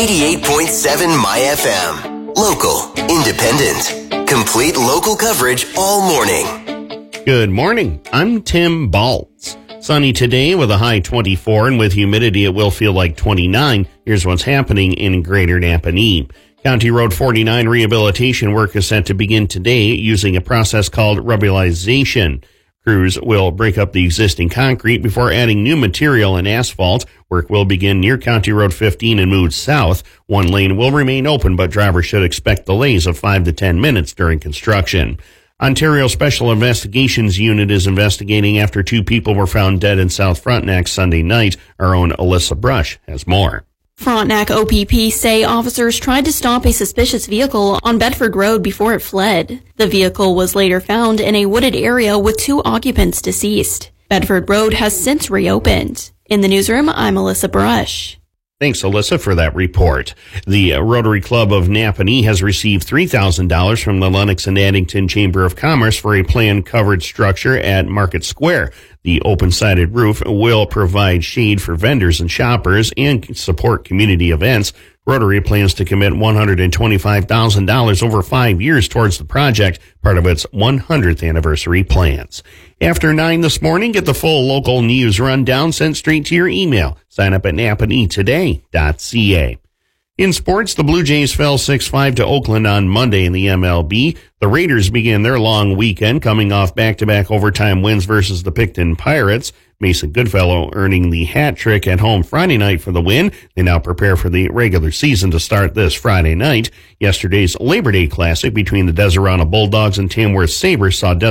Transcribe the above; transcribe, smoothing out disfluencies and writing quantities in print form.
88.7 My FM. Local, independent, complete local coverage all morning. Good morning. I'm Tim Baltz. Sunny today with a high 24, and with humidity it will feel like 29. Here's what's happening in Greater Napanee. County Road 49 rehabilitation work is set to begin today using a process called rubberization. Crews will break up the existing concrete before adding new material and asphalt. Work will begin near County Road 15 and move south. One lane will remain open, but drivers should expect delays of 5 to 10 minutes during construction. Ontario Special Investigations Unit is investigating after 2 people were found dead in South Frontenac Sunday night. Our own Alyssa Brush has more. Frontenac OPP say officers tried to stop a suspicious vehicle on Bedford Road before it fled. The vehicle was later found in a wooded area with 2 occupants deceased. Bedford Road has since reopened. In the newsroom, I'm Alyssa Brush. Thanks, Alyssa, for that report. The Rotary Club of Napanee has received $3,000 from the Lennox and Addington Chamber of Commerce for a planned covered structure at Market Square. The open-sided roof will provide shade for vendors and shoppers and support community events. Rotary plans to commit $125,000 over 5 years towards the project, part of its 100th anniversary plans. After 9 this morning, get the full local news rundown sent straight to your email. Sign up at napaneetoday.ca. In sports, the Blue Jays fell 6-5 to Oakland on Monday in the MLB. The Raiders begin their long weekend coming off back-to-back overtime wins versus the Picton Pirates. Mason Goodfellow earning the hat trick at home Friday night for the win. They now prepare for the regular season to start this Friday night. Yesterday's Labor Day Classic between the Deserana Bulldogs and Tamworth Sabres saw